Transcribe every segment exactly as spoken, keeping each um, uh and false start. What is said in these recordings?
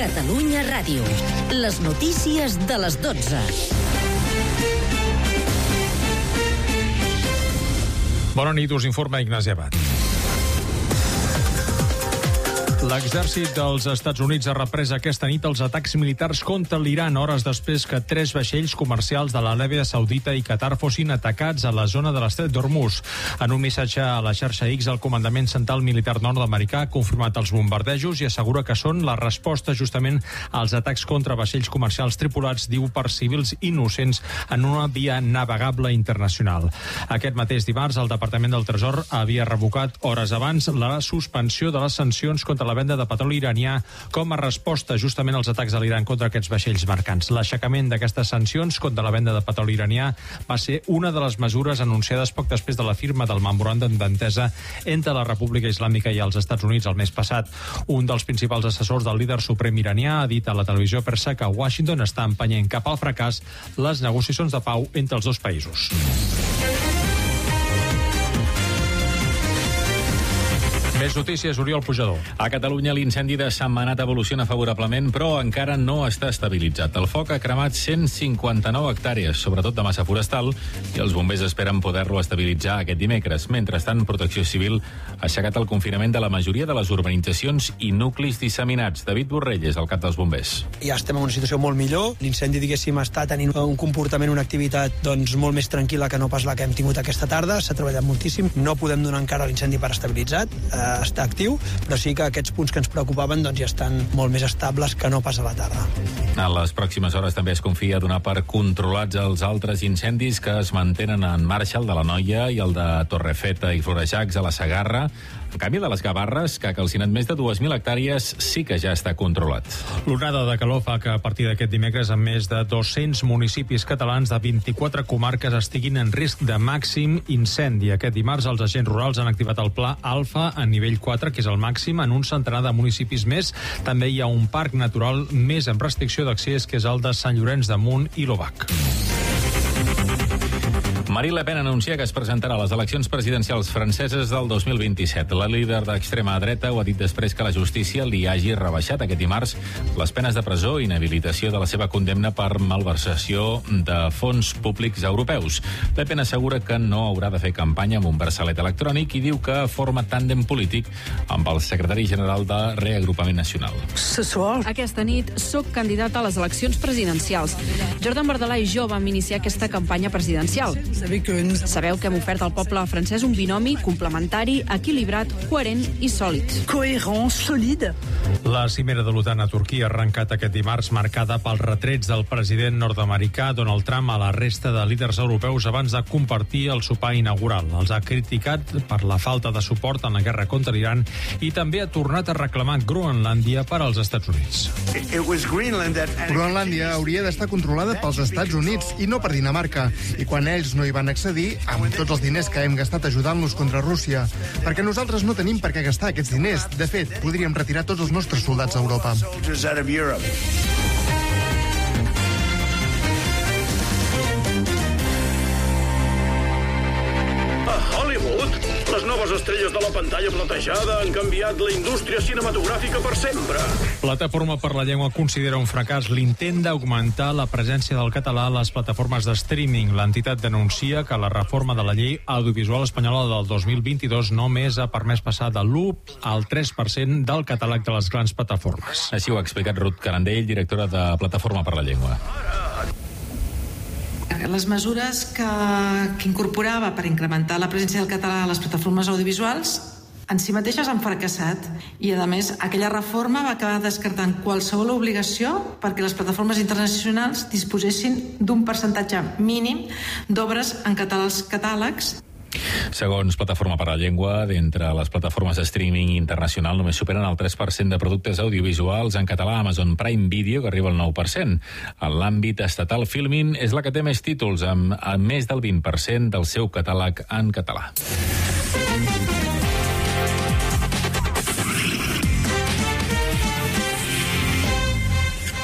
Catalunya Ràdio. Les notícies de les dotze. Bona nit, us informa Ignasi Abad. L'exèrcit dels Estats Units ha reprès aquesta nit els atacs militars contra l'Iran, hores després que tres vaixells comercials de l'Aràbia Saudita i Qatar fossin atacats a la zona de l'estret d'Hormuz. En un missatge a la xarxa X, el Comandament Central Militar nord-americà ha confirmat els bombardejos i assegura que són la resposta justament als atacs contra vaixells comercials tripulats, diu, per civils innocents en una via navegable internacional. Aquest mateix dimarts, el Departament del Tresor havia revocat hores abans la suspensió de les sancions contra la venda de petroli iranià com a resposta justament als atacs de l'Iran contra aquests vaixells mercants. L'aixecament d'aquestes sancions contra la venda de petroli iranià va ser una de les mesures anunciades poc després de la firma del memoràndum d'entesa entre la República Islàmica i els Estats Units el mes passat. Un dels principals assessors del líder suprem iranià ha dit a la televisió persa que Washington està empenyent cap al fracàs les negociacions de pau entre els dos països. Més notícies, Oriol Pujador. A Catalunya l'incendi de Sentmenat evoluciona favorablement, però encara no està estabilitzat. El foc ha cremat cent cinquanta-nou hectàrees, sobretot de massa forestal, i els bombers esperen poder-lo estabilitzar aquest dimecres. Mentrestant, Protecció Civil ha aixecat el confinament de la majoria de les urbanitzacions i nuclis disseminats. David Borrell és el cap dels bombers. Ja estem en una situació molt millor. L'incendi, diguéssim, està tenint un comportament, una activitat doncs, molt més tranquil·la que no pas la que hem tingut aquesta tarda. S'ha treballat moltíssim. No podem donar encara l'incendi per estabilitzat. Eh, està actiu, però sí que aquests punts que ens preocupaven doncs, ja estan molt més estables que no pas a la tarda. A les pròximes hores també es confia donar per controlats els altres incendis que es mantenen en marxa, el de la Noia i el de Torrefeta i Florejacs a la Segarra. En canvi, de les Gavarres, que ha calcinat més de dues mil hectàrees, sí que ja està controlat. L'onada de calor fa que a partir d'aquest dimecres en més de dos-cents municipis catalans de vint-i-quatre comarques estiguin en risc de màxim incendi. Aquest dimarts els agents rurals han activat el pla Alfa a nivell quatre, que és el màxim en un centenar de municipis més. També hi ha un parc natural més amb restricció d'accés, que és el de Sant Llorenç de Munt i l'Obac. Marine Le Pen anuncia que es presentarà a les eleccions presidencials franceses del dos mil vint-i-set. La líder d'extrema dreta ho ha dit després que la justícia li hagi rebaixat aquest dimarts les penes de presó i inhabilitació de la seva condemna per malversació de fons públics europeus. Le Pen assegura que no haurà de fer campanya amb un braçalet electrònic i diu que forma tàndem polític amb el secretari general de Reagrupament Nacional. Aquesta nit soc candidat a les eleccions presidencials. Jordan Bardella i jo vam iniciar aquesta campanya presidencial. Sabeu que hem ofert al poble francès un binomi complementari, equilibrat, coherent i sòlid. Coherent, solide. La cimera de l'OTAN a Turquia ha arrencat aquest dimarts, marcada pels retrets del president nord-americà Donald Trump a la resta de líders europeus abans de compartir el sopar inaugural. Els ha criticat per la falta de suport en la guerra contra l'Iran i també ha tornat a reclamar Groenlàndia per als Estats Units. Groenlàndia hauria d'estar controlada pels Estats Units i no per Dinamarca. I quan ells no hi van accedir, amb tots els diners que hem gastat ajudant-los contra Rússia, perquè nosaltres no tenim per què gastar aquests diners. De fet, podríem retirar tots els nostres soldats a Europa. A Hollywood, les noves estrelles de la pantalla platejada han canviat la indústria cinematogràfica per sempre. Plataforma per la Llengua considera un fracàs l'intent d'augmentar la presència del català a les plataformes de streaming. L'entitat denuncia que la reforma de la llei audiovisual espanyola del dos mil vint-i-dos només ha permès passar de l'u al tres per cent del catàleg de les grans plataformes. Així ho ha explicat Ruth Carandell, directora de Plataforma per la Llengua. Les mesures que, que incorporava per incrementar la presència del català a les plataformes audiovisuals en si mateixes han fracassat i, a més, aquella reforma va acabar descartant qualsevol obligació perquè les plataformes internacionals disposessin d'un percentatge mínim d'obres en català als catàlegs. Segons Plataforma per la Llengua, d'entre les plataformes de streaming internacional només superen el tres per cent de productes audiovisuals en català a Amazon Prime Video, que arriba al nou per cent. En l'àmbit estatal, Filmin és la que té més títols, amb, amb més del vint per cent del seu catàleg en català.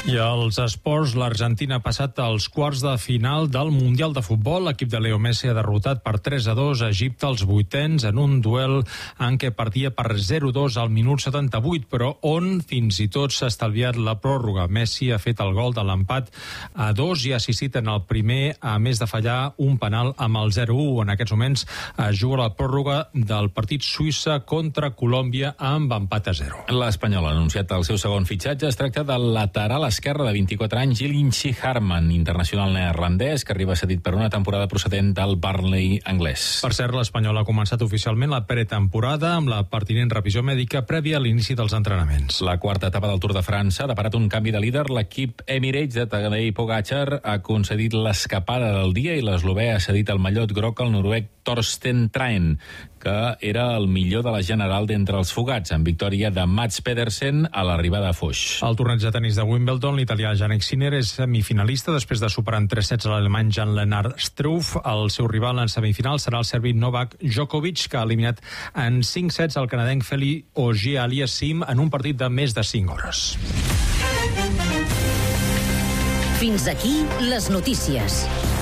I als esports, l'Argentina ha passat als quarts de final del Mundial de Futbol. L'equip de Leo Messi ha derrotat per tres a dos a Egipte als vuitens en un duel en què partia per zero a dos al minut setanta-vuit, però on fins i tot s'ha estalviat la pròrroga. Messi ha fet el gol de l'empat a dos i ha assistit en el primer, a més de fallar un penal amb el zero a u. En aquests moments es juga la pròrroga del partit Suïssa contra Colòmbia amb empat a zero. L'Espanyol ha anunciat el seu segon fitxatge. Es tracta del lateral esquerre de vint-i-quatre anys, Illinchi Harman, internacional neerlandès, que arriba cedit per una temporada procedent del Burnley anglès. Per cert, l'Espanyol ha començat oficialment la pretemporada amb la pertinent revisió mèdica prèvia a l'inici dels entrenaments. La quarta etapa del Tour de França ha deparat un canvi de líder. L'equip Emirates de Tadej Pogačar ha concedit l'escapada del dia i l'eslovè ha cedit el mallot groc al noruec Torsten Traen, que era el millor de la general d'entre els fugats, en victòria de Mats Pedersen a l'arribada a Foix. Al torneig de tenis de Wimbledon, l'italià Jannik Sinner és semifinalista després de superar en tres sets a l'alemany Jan-Lennard Struff. El seu rival en semifinal serà el serbi Novak Djokovic, que ha eliminat en cinc sets al canadenc Feli Auger-Aliassime en un partit de més de cinc hores. Fins aquí les notícies.